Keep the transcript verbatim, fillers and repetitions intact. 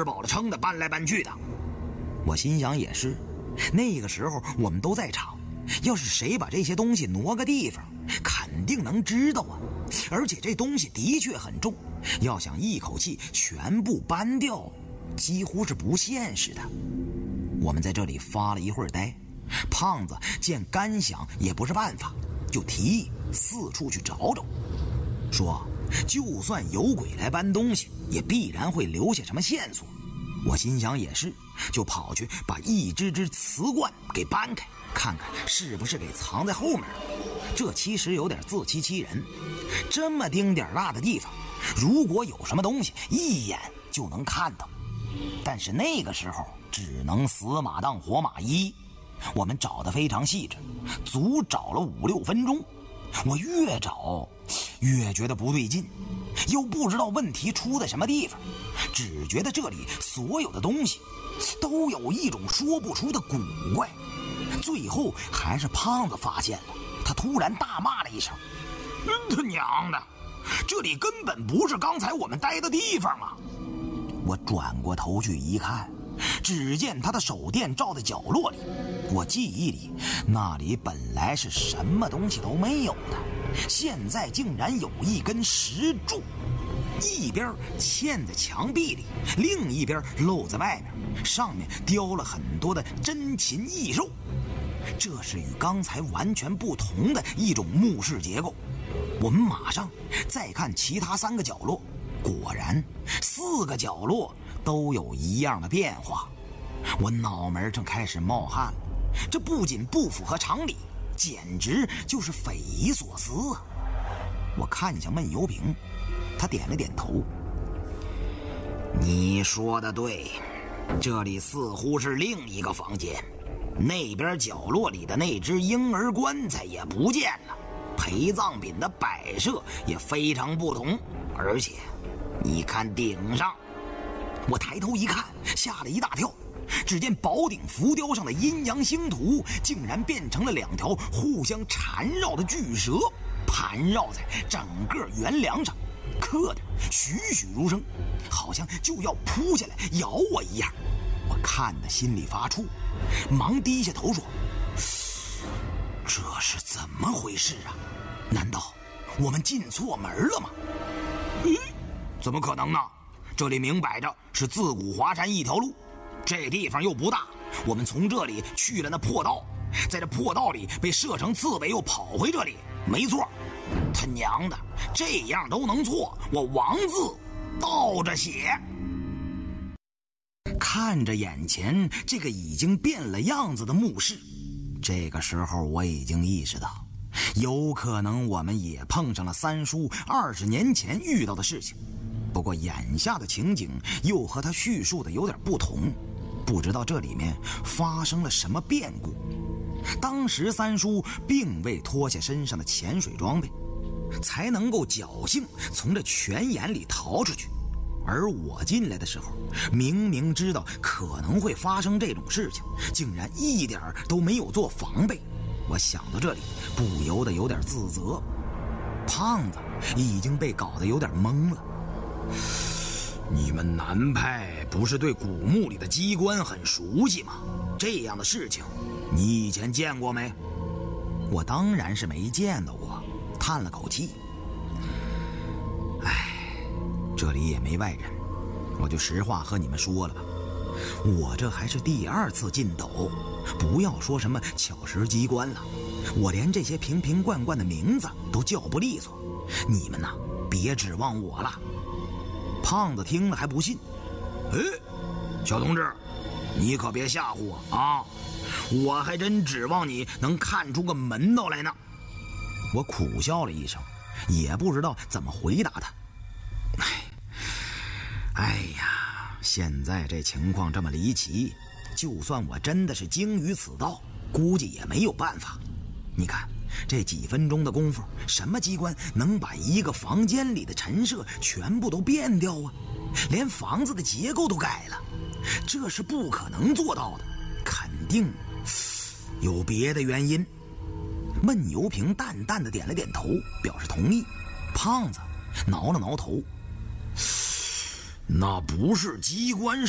吃饱了撑的搬来搬去的。我心想也是，那个时候我们都在场，要是谁把这些东西挪个地方，肯定能知道啊。而且这东西的确很重，要想一口气全部搬掉，几乎是不现实的。我们在这里发了一会儿呆，胖子见干想也不是办法，就提议四处去找找，说就算有鬼来搬东西，也必然会留下什么线索。我心想也是，就跑去把一只只瓷罐给搬开，看看是不是给藏在后面了。这其实有点自欺欺人，这么丁点大的地方，如果有什么东西一眼就能看到。但是那个时候只能死马当活马医，我们找得非常细致，足找了五六分钟。我越找越觉得不对劲，又不知道问题出在什么地方，只觉得这里所有的东西都有一种说不出的古怪。最后还是胖子发现了，他突然大骂了一声：“他娘的，这里根本不是刚才我们待的地方啊！”我转过头去一看，只见他的手电照在角落里。我记忆里那里本来是什么东西都没有的，现在竟然有一根石柱，一边嵌在墙壁里，另一边露在外面，上面雕了很多的珍禽异兽。这是与刚才完全不同的一种墓室结构。我们马上再看其他三个角落，果然四个角落都有一样的变化。我脑门正开始冒汗了，这不仅不符合常理，简直就是匪夷所思啊！我看向闷油瓶，他点了点头。你说的对，这里似乎是另一个房间，那边角落里的那只婴儿棺材也不见了，陪葬品的摆设也非常不同，而且你看顶上。我抬头一看，吓了一大跳，只见宝顶浮雕上的阴阳星图竟然变成了两条互相缠绕的巨蛇，盘绕在整个圆梁上，刻得栩栩如生，好像就要扑下来咬我一样。我看得心里发怵，忙低下头说：“这是怎么回事啊？难道我们进错门了吗？”“咦，怎么可能呢？这里明摆着是自古华山一条路，这地方又不大，我们从这里去了那破道，在这破道里被射成刺猬，又跑回这里，没错。他娘的，这样都能错，我王字倒着写。”看着眼前这个已经变了样子的墓室，这个时候我已经意识到，有可能我们也碰上了三叔二十年前遇到的事情。不过眼下的情景又和他叙述的有点不同，不知道这里面发生了什么变故。当时三叔并未脱下身上的潜水装备，才能够侥幸从这泉眼里逃出去。而我进来的时候，明明知道可能会发生这种事情，竟然一点都没有做防备。我想到这里，不由得有点自责。胖子已经被搞得有点懵了。你们南派不是对古墓里的机关很熟悉吗？这样的事情你以前见过没？我当然是没见到过，叹了口气。唉，这里也没外人，我就实话和你们说了吧，我这还是第二次进斗，不要说什么巧石机关了，我连这些瓶瓶罐罐的名字都叫不利索，你们呐，别指望我了。胖子听了还不信，哎，小同志，你可别吓唬我啊！我还真指望你能看出个门道来呢。我苦笑了一声，也不知道怎么回答他。哎，哎呀，现在这情况这么离奇，就算我真的是精于此道，估计也没有办法。你看这几分钟的功夫，什么机关能把一个房间里的陈设全部都变掉啊？连房子的结构都改了，这是不可能做到的，肯定有别的原因。闷油瓶淡淡的点了点头，表示同意。胖子挠了挠头，那不是机关